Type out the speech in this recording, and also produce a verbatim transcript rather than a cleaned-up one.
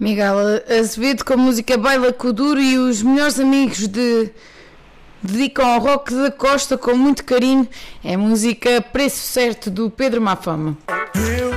Miguel Azevedo com a música Baila com Duro, e os melhores amigos de dedicam ao Roque da Costa com muito carinho. É a música Preço Certo do Pedro Mafama.